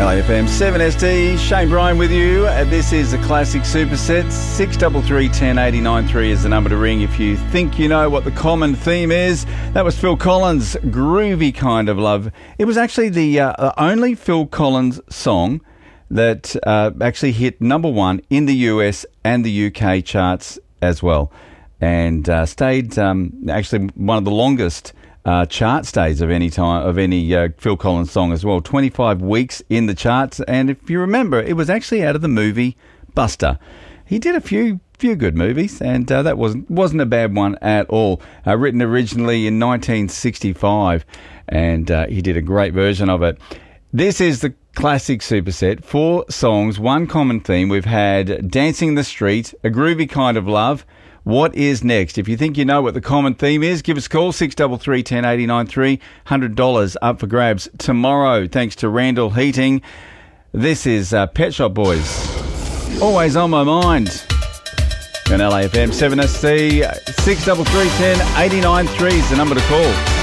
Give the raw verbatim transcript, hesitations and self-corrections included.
L A F M seven S T, Shane Bryan with you. Uh, this is a classic superset. six three three, one oh eight nine three is the number to ring if you think you know what the common theme is. That was Phil Collins' Groovy Kind of Love. It was actually the uh, only Phil Collins song that uh, actually hit number one in the U S and the U K charts as well, and uh, stayed um, actually one of the longest Uh, chart stays of any time of any uh, Phil Collins song as well. twenty-five weeks in the charts, and if you remember, it was actually out of the movie Buster. He did a few few good movies, and uh, that wasn't wasn't a bad one at all. Uh, written originally in nineteen sixty-five, and uh, he did a great version of it. This is the classic superset. Four songs, one common theme. We've had Dancing in the Street, A Groovy Kind of Love. What is next? If you think you know what the common theme is, give us a call, six three three, one oh eight nine three, one hundred dollars up for grabs tomorrow, thanks to Randall Heating. This is uh, Pet Shop Boys. Always on my mind. On L A F M seven S T, six three three, one oh eight nine three is the number to call.